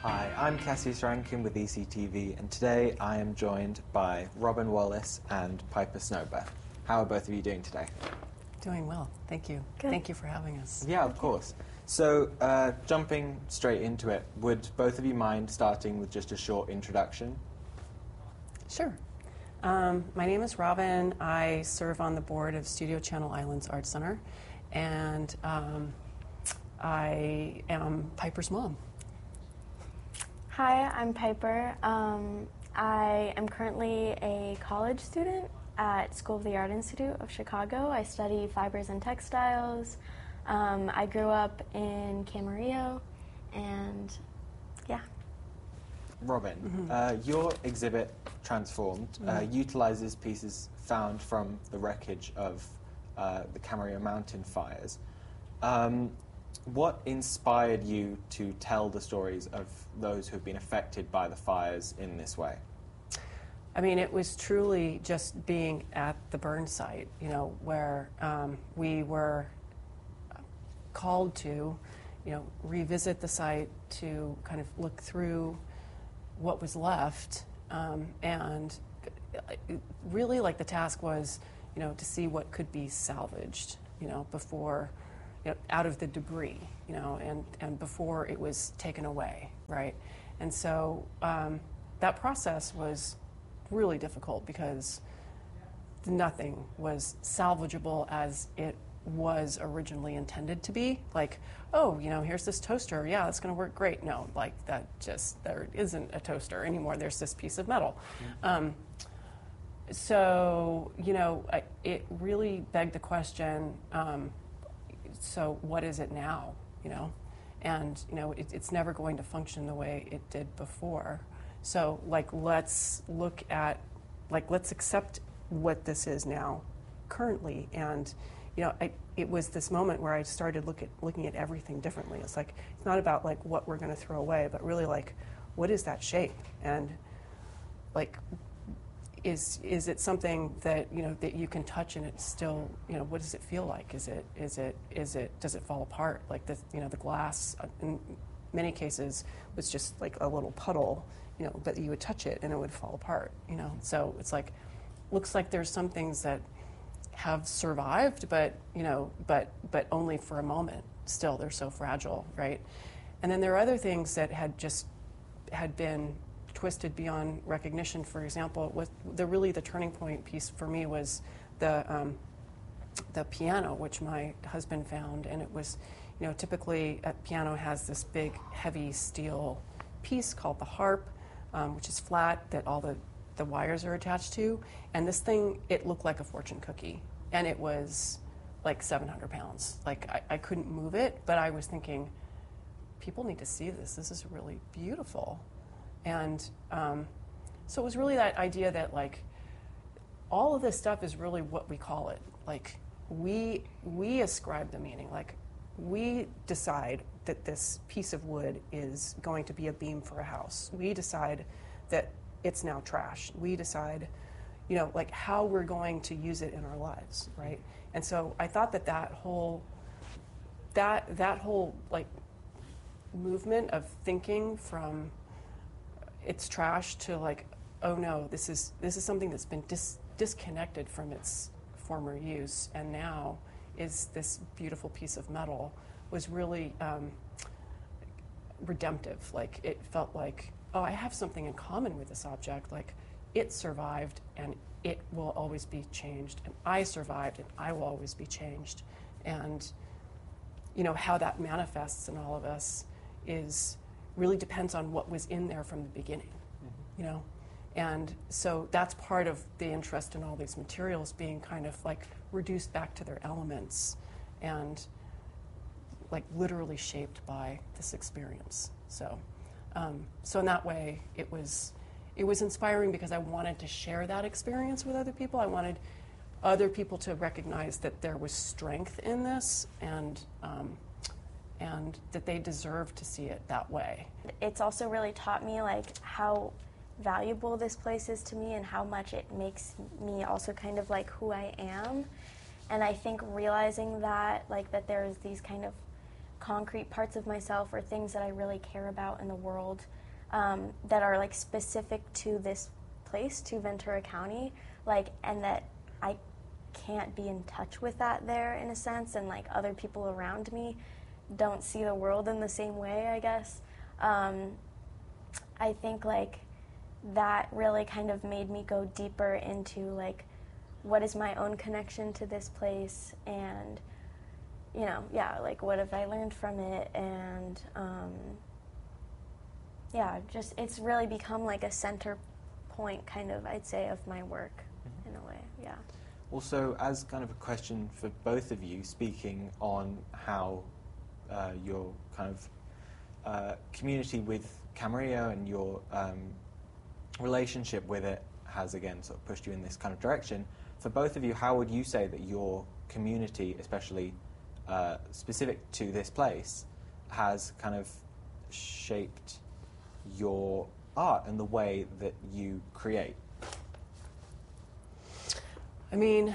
Hi, I'm Cassius Rankin with ECTV, and today I am joined by Robin Wallace and Piper Snober. How are both of you doing today? Doing well, thank you. Good. Thank you for having us. Yeah, of course. So, jumping straight into it, would both of you mind starting with just a short introduction? Sure. My name is Robin. I serve on the board of Studio Channel Islands Art Center, and I am Piper's mom. Hi, I'm Piper. I am currently a college student at School of the Art Institute of Chicago. I study fibers and textiles. I grew up in Camarillo, and yeah. Robin, your exhibit, Transformed, utilizes pieces found from the wreckage of the Camarillo mountain fires. What inspired you to tell the stories of those who've been affected by the fires in this way? I mean, it was truly just being at the burn site, where we were called to, revisit the site to kind of look through what was left, and really, the task was, to see what could be salvaged, before, out of the debris, and before it was taken away, right? And so that process was really difficult because nothing was salvageable as it was originally intended to be. Here's this toaster, yeah, it's going to work great. No, there isn't a toaster anymore. There's this piece of metal. It really begged the question, so what is it now, And, it's never going to function the way it did before. So, let's look at, let's accept what this is now, currently. And, it was this moment where I started looking at everything differently. It's it's not about, what we're going to throw away, but really, what is that shape? And, is it something that that you can touch and it's still what does it feel like? Does it fall apart? The glass in many cases was just a little puddle, but you would touch it and it would fall apart. So it's looks like there's some things that have survived, but only for a moment. Still, they're so fragile, right? And then there are other things that had been twisted beyond recognition. For example, the turning point piece for me was the piano, which my husband found, and it was, typically a piano has this big, heavy steel piece called the harp, which is flat that all the wires are attached to, and this thing, it looked like a fortune cookie, and it was 700 pounds. I couldn't move it, but I was thinking, people need to see this. This is really beautiful. And so it was really that idea that all of this stuff is really what we call it. We ascribe the meaning. We decide that this piece of wood is going to be a beam for a house. We decide that it's now trash. We decide, how we're going to use it in our lives, right? And so I thought that whole movement of thinking from it's trash to oh no, this is something that's been disconnected from its former use and now is this beautiful piece of metal was really redemptive. It felt oh, I have something in common with this object. It survived and it will always be changed, and I survived and I will always be changed. And how that manifests in all of us really depends on what was in there from the beginning, And so that's part of the interest in all these materials being kind of reduced back to their elements and literally shaped by this experience. So in that way, it was inspiring because I wanted to share that experience with other people. I wanted other people to recognize that there was strength in this and that they deserve to see it that way. It's also really taught me how valuable this place is to me and how much it makes me also kind of who I am. And I think realizing that that there's these kind of concrete parts of myself or things that I really care about in the world that are like specific to this place, to Ventura County, like, and that I can't be in touch with that there in a sense, and like other people around me don't see the world in the same way, I guess. I think like that really kind of made me go deeper into like what is my own connection to this place, and you know, yeah, like what have I learned from it, and yeah, just it's really become like a center point kind of, I'd say, of my work in a way, yeah. Also, as kind of a question for both of you, speaking on how your kind of community with Camarillo and your relationship with it has, again, sort of pushed you in this kind of direction. For both of you, how would you say that your community, especially specific to this place, has kind of shaped your art and the way that you create? I mean,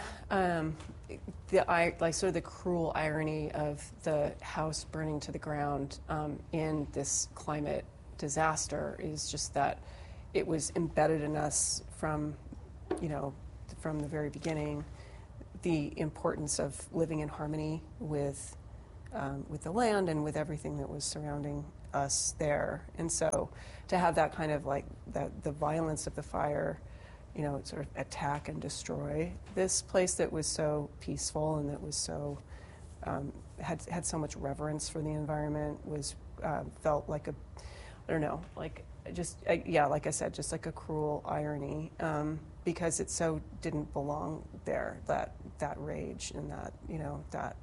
like sort of the cruel irony of the house burning to the ground in this climate disaster is just that it was embedded in us from, you know, from the very beginning, the importance of living in harmony with the land and with everything that was surrounding us there. And so to have that kind of like the violence of the fire, you know, sort of attack and destroy this place that was so peaceful and that was so had so much reverence for the environment, was felt like a, I don't know, like just yeah, like I said, just like a cruel irony, because it so didn't belong there. That rage and that, you know, that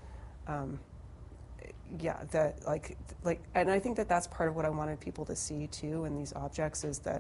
yeah, that like, and I think that that's part of what I wanted people to see too in these objects is that.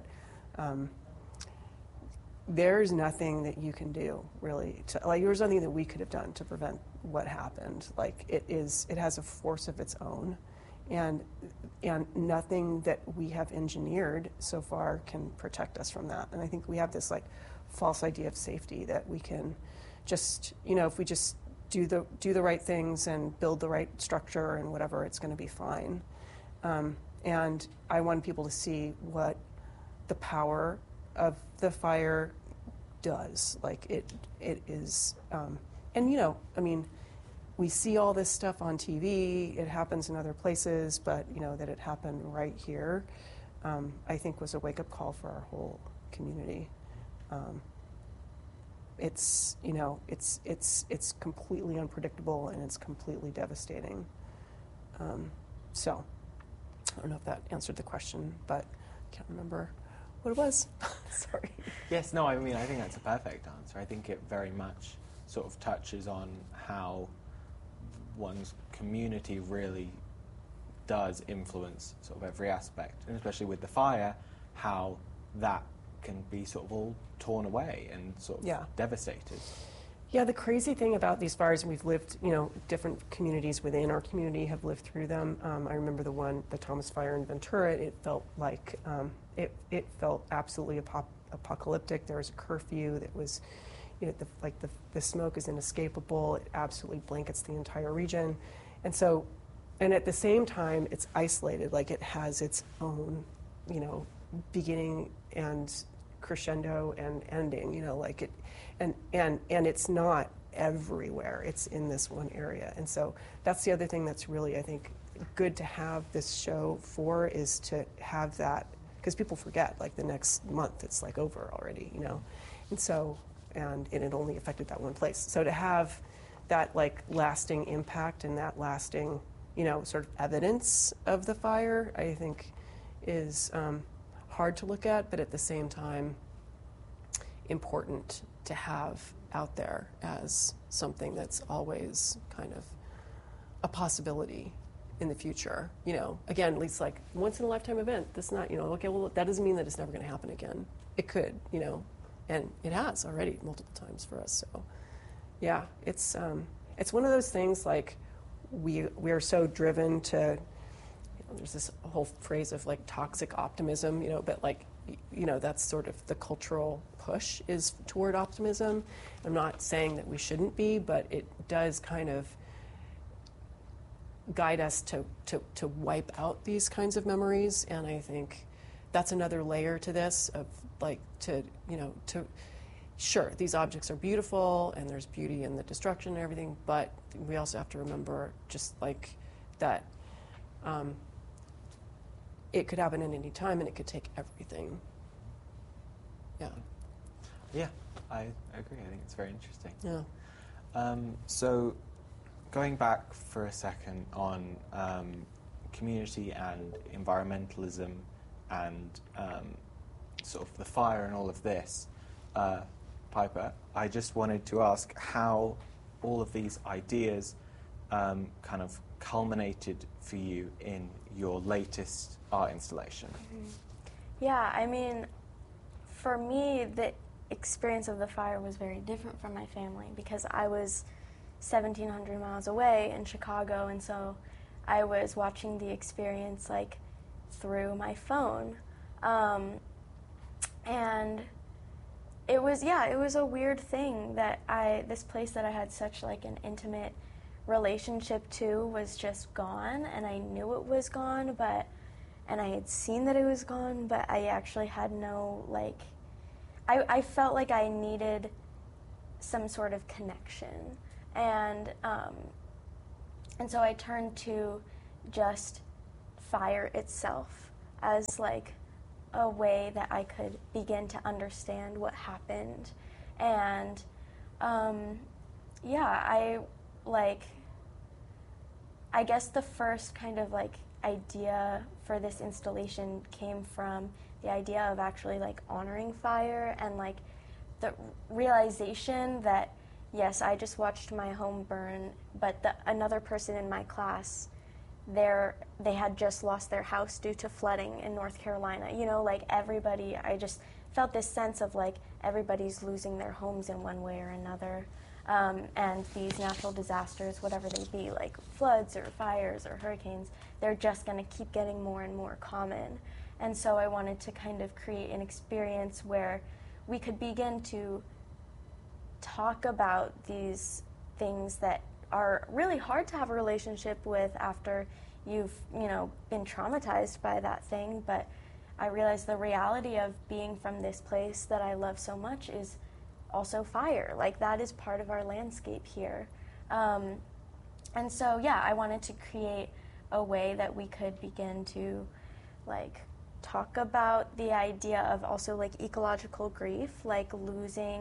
There's nothing that you can do really like there's nothing that we could have done to prevent what happened. Like it has a force of its own, and nothing that we have engineered so far can protect us from that. And I think we have this like false idea of safety that we can just, you know, if we just do the right things and build the right structure and whatever, it's going to be fine. And I want people to see what the power of the fire does. Like it is, and you know, I mean, we see all this stuff on TV, it happens in other places, but you know, that it happened right here, I think was a wake-up call for our whole community. It's, you know, it's completely unpredictable and it's completely devastating. So, I don't know if that answered the question, but I can't remember what it was. Sorry. Yes, no, I mean, I think that's a perfect answer. I think it very much sort of touches on how one's community really does influence sort of every aspect, and especially with the fire, how that can be sort of all torn away and sort of devastated. Yeah, the crazy thing about these fires, and we've lived, you know, different communities within our community have lived through them. I remember the Thomas Fire in Ventura. It felt like it felt absolutely apocalyptic. There was a curfew that was, you know, the smoke is inescapable. It absolutely blankets the entire region, and so, and at the same time, it's isolated. Like it has its own, you know, beginning and crescendo and ending. You know, like it. And it's not everywhere. It's in this one area. And so that's the other thing that's really, I think, good to have this show for, is to have that, because people forget, like the next month it's like over already, you know. And so, and it only affected that one place. So to have that like lasting impact and that lasting, you know, sort of evidence of the fire, I think is hard to look at, but at the same time important to have out there as something that's always kind of a possibility in the future. You know, again, at least like once in a lifetime event. That's not, you know, okay, well, that doesn't mean that it's never going to happen again. It could, you know, and it has already multiple times for us. So, yeah, it's one of those things like we are so driven to, you know, there's this whole phrase of like toxic optimism, you know, but like, you know, that's sort of the cultural push is toward optimism. I'm not saying that we shouldn't be, but it does kind of guide us to wipe out these kinds of memories. And I think that's another layer to this of like sure, these objects are beautiful and there's beauty in the destruction and everything, but we also have to remember just like that it could happen at any time and it could take everything. Yeah. Yeah, I agree. I think it's very interesting. Yeah. So going back for a second on community and environmentalism and sort of the fire and all of this, Piper, I just wanted to ask how all of these ideas kind of culminated for you in your latest art installation. Yeah, I mean, for me, the experience of the fire was very different from my family because I was 1,700 miles away in Chicago, and so I was watching the experience like through my phone. And it was a weird thing that this place that I had such like an intimate relationship to was just gone, and I knew it was gone, and I had seen that it was gone, but I actually had no, like, I felt like I needed some sort of connection, and so I turned to just fire itself as like a way that I could begin to understand what happened. And I guess the first kind of like idea for this installation came from the idea of actually like honoring fire and like the realization that yes, I just watched my home burn, but another person in my class, they had just lost their house due to flooding in North Carolina. You know, like everybody, I just felt this sense of like everybody's losing their homes in one way or another. And these natural disasters, whatever they be, like floods or fires or hurricanes, they're just going to keep getting more and more common. And so I wanted to kind of create an experience where we could begin to talk about these things that are really hard to have a relationship with after you've, been traumatized by that thing. But I realized the reality of being from this place that I love so much is also fire. Like, that is part of our landscape here. And so, yeah, I wanted to create a way that we could begin to, like, talk about the idea of also, like, ecological grief, like losing,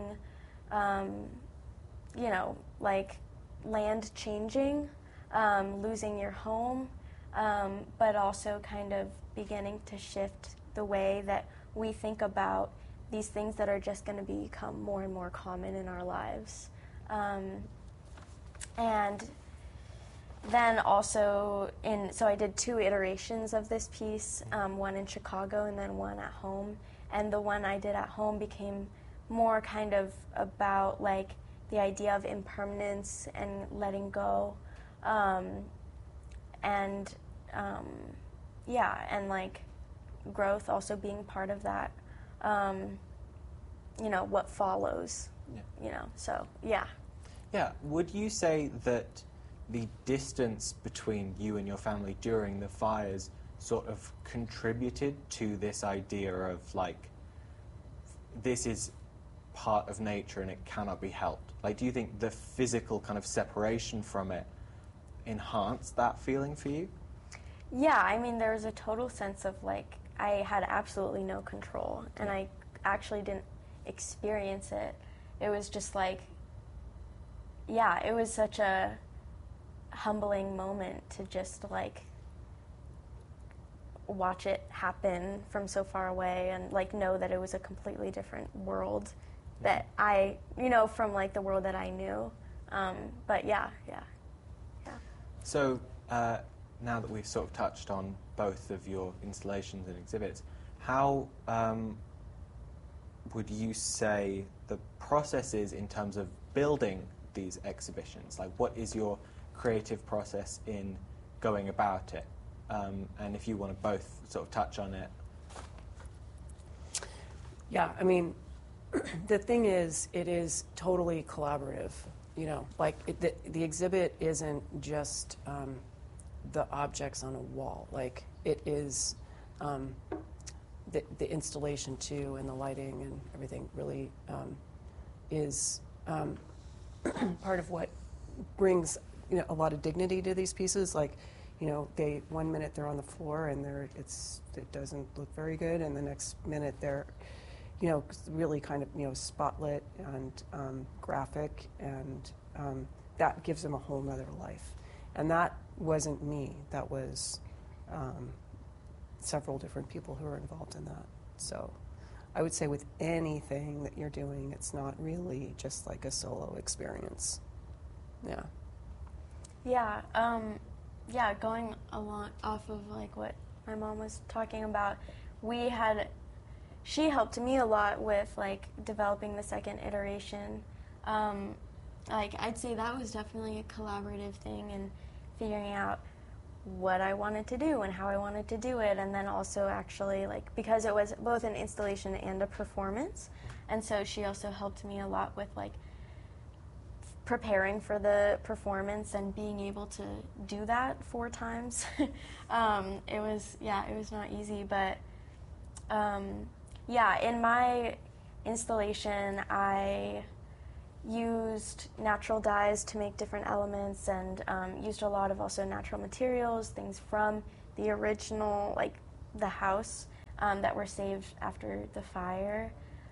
like land changing, losing your home, but also kind of beginning to shift the way that we think about these things that are just going to become more and more common in our lives. And then also, so I did 2 iterations of this piece, one in Chicago and then one at home. And the one I did at home became more kind of about like the idea of impermanence and letting go. And like growth also being part of that. What follows, so, yeah. Yeah, would you say that the distance between you and your family during the fires sort of contributed to this idea of, like, this is part of nature and it cannot be helped? Like, do you think the physical kind of separation from it enhanced that feeling for you? Yeah, I mean, there was a total sense of, like, I had absolutely no control, and I actually didn't experience it. It was just like, yeah, it was such a humbling moment to just, like, watch it happen from so far away and, like, know that it was a completely different world that I, from, like, the world that I knew. But, yeah. So, now that we've sort of touched on both of your installations and exhibits, how would you say the process is in terms of building these exhibitions? Like, what is your creative process in going about it? And if you want to both sort of touch on it. Yeah, I mean, the thing is, it is totally collaborative. Like, the exhibit isn't just the objects on a wall. Like it is the installation too, and the lighting and everything really is part of what brings a lot of dignity to these pieces. Like, they 1 minute they're on the floor and it doesn't look very good, and the next minute they're really kind of spotlit and graphic, and that gives them a whole nother life. And that wasn't me. That was several different people who are involved in that. So I would say with anything that you're doing, it's not really just like a solo experience. Yeah. Yeah. Going along off of like what my mom was talking about, she helped me a lot with like developing the second iteration. Like I'd say that was definitely a collaborative thing, and figuring out what I wanted to do and how I wanted to do it, and then also actually like, because it was both an installation and a performance, and so she also helped me a lot with like preparing for the performance and being able to do that 4 times. It was not easy, but in my installation I used natural dyes to make different elements, and used a lot of also natural materials, things from the original, like the house, that were saved after the fire.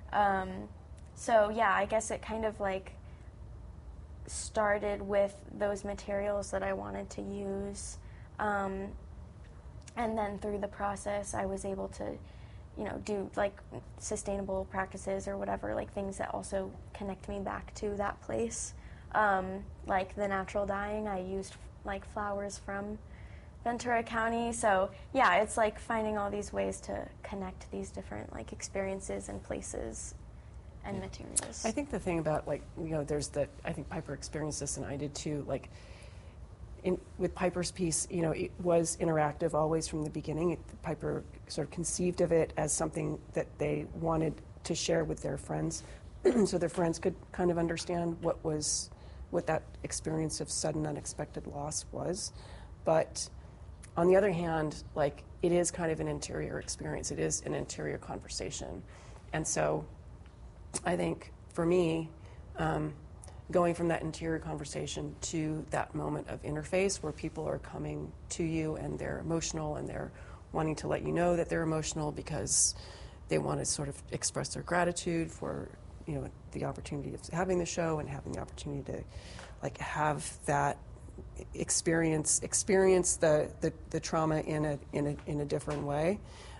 I guess it kind of like started with those materials that I wanted to use, and then through the process I was able to do like sustainable practices or whatever, like things that also connect me back to that place. Like the natural dyeing, I used like flowers from Ventura County. So yeah, it's like finding all these ways to connect these different like experiences and places and materials. I think the thing about like, I think Piper experienced this, and I did too, like with Piper's piece, it was interactive always from the beginning. Piper sort of conceived of it as something that they wanted to share with their friends, so their friends could kind of understand what that experience of sudden unexpected loss was. But on the other hand, like it is kind of an interior experience. It is an interior conversation, and so I think for me, going from that interior conversation to that moment of interface where people are coming to you and they're emotional and they're wanting to let you know that they're emotional because they want to sort of express their gratitude for the opportunity of having the show and having the opportunity to like have that experience the trauma in a different way,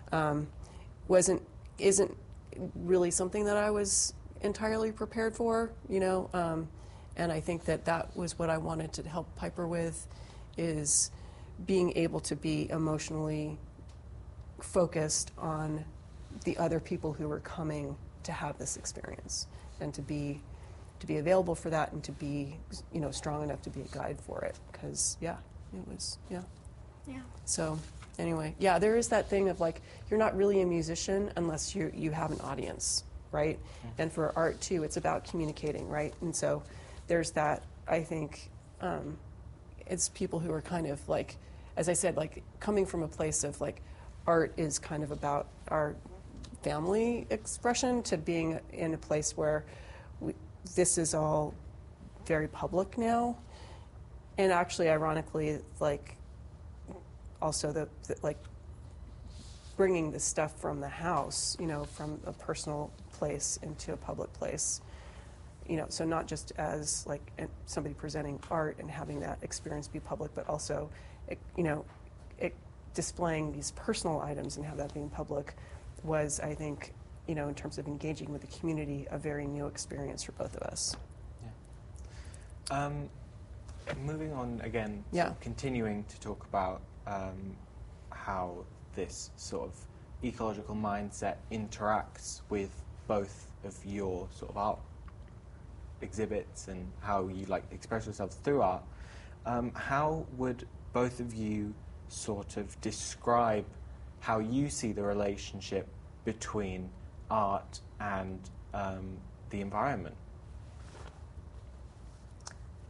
isn't really something that I was entirely prepared for, and I think that was what I wanted to help Piper with, is being able to be emotionally focused on the other people who were coming to have this experience, and to be available for that, and to be strong enough to be a guide for it, because it was. So anyway, there is that thing of like, you're not really a musician unless you have an audience, right? Mm-hmm. And for art too, it's about communicating, right? And so there's that, I think, it's people who are kind of like, as I said, like coming from a place of like, art is kind of about our family expression, to being in a place where this is all very public now. And actually, ironically, like, also the like bringing the stuff from the house, from a personal place into a public place, so not just as like somebody presenting art and having that experience be public, but also, displaying these personal items and have that being public was, I think, in terms of engaging with the community, a very new experience for both of us. Yeah. Moving on again, continuing to talk about how this sort of ecological mindset interacts with both of your sort of art exhibits and how you like express yourselves through art. How would both of you sort of describe how you see the relationship between art and the environment?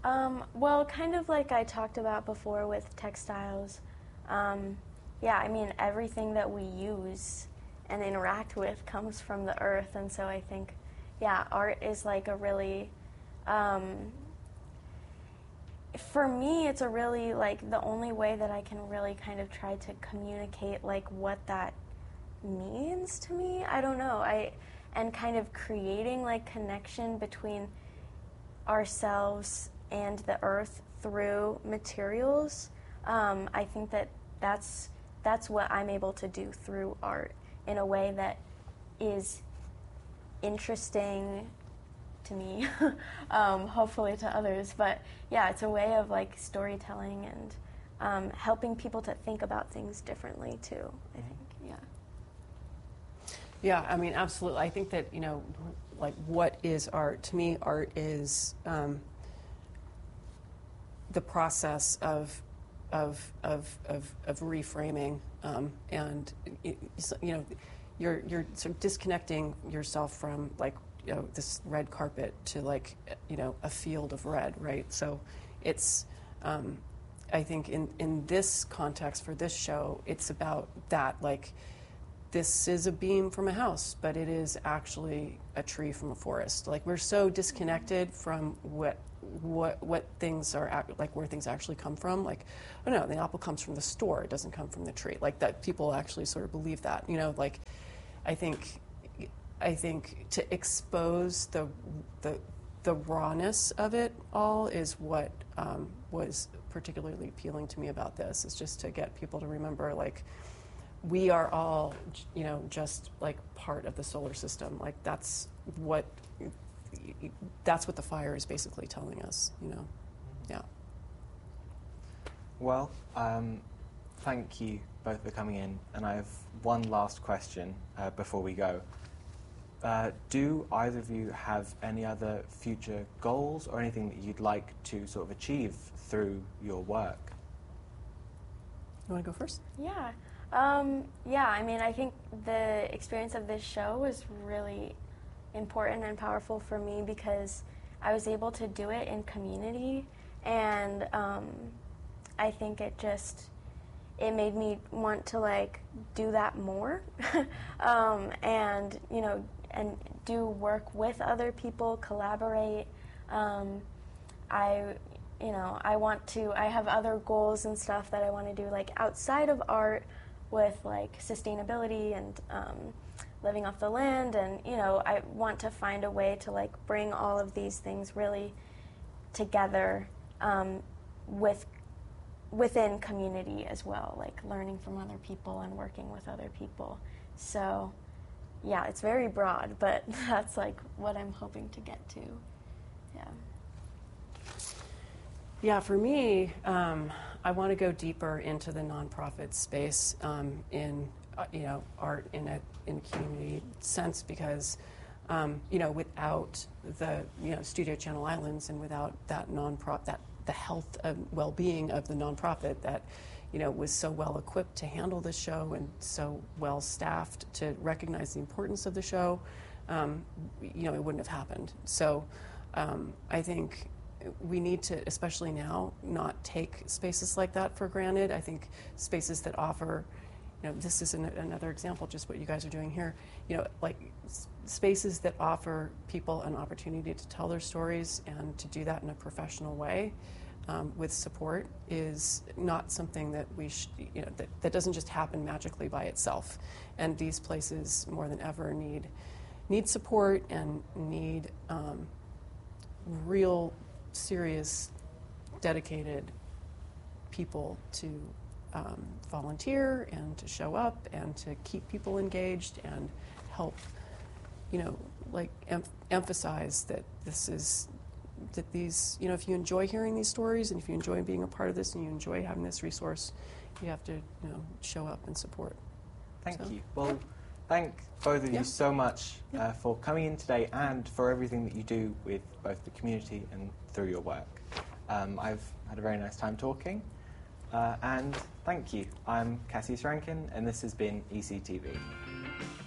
Well, kind of like I talked about before with textiles. Yeah, I mean, everything that we use and interact with comes from the earth, and so I think, yeah, art is like a really, for me, it's a really, like, the only way that I can really kind of try to communicate, like, what that means to me. I don't know. And kind of creating, like, connection between ourselves and the earth through materials. I think that's what I'm able to do through art in a way that is interesting to me, hopefully to others. But yeah, it's a way of like storytelling and helping people to think about things differently too, I think, yeah. Yeah, I mean, absolutely. I think that, like, what is art? To me, art is the process of reframing, and you're sort of disconnecting yourself from like this red carpet to like a field of red, right? So it's I think in this context for this show, it's about that, like, this is a beam from a house, but it is actually a tree from a forest. Like, we're so disconnected from what things are, like, where things actually come from. Like, oh no, the apple comes from the store, it doesn't come from the tree. Like, that people actually sort of believe that, like, I think to expose the rawness of it all is what was particularly appealing to me about this, is just to get people to remember, like, we are all, just like part of the solar system. Like, that's what the fire is basically telling us, Yeah. Well, thank you both for coming in, and I have one last question before we go. Do either of you have any other future goals or anything that you'd like to sort of achieve through your work? You want to go first? Yeah. Yeah, I mean, I think the experience of this show was really important and powerful for me because I was able to do it in community, and I think it made me want to, like, do that more, and, and do work with other people, collaborate. I have other goals and stuff that I want to do, like, outside of art, with like sustainability and living off the land, and I want to find a way to like bring all of these things really together within community as well, like learning from other people and working with other people. So yeah, it's very broad, but that's like what I'm hoping to get to. Yeah. Yeah, for me, I want to go deeper into the nonprofit space in art in a community sense, because without the Studio Channel Islands and without that the health and well-being of the nonprofit that was so well equipped to handle the show and so well staffed to recognize the importance of the show, it wouldn't have happened. So I think we need to, especially now, not take spaces like that for granted. I think spaces that offer, this is another example, just what you guys are doing here, like spaces that offer people an opportunity to tell their stories and to do that in a professional way with support is not something that we that doesn't just happen magically by itself. And these places more than ever need support and need real serious, dedicated people to volunteer and to show up and to keep people engaged and help, emphasize that these, if you enjoy hearing these stories and if you enjoy being a part of this and you enjoy having this resource, you have to, show up and support. Thank you. Well, thank both of you so much for coming in today and for everything that you do with both the community and through your work. I've had a very nice time talking, and thank you. I'm Cassius Rankin, and this has been ECTV.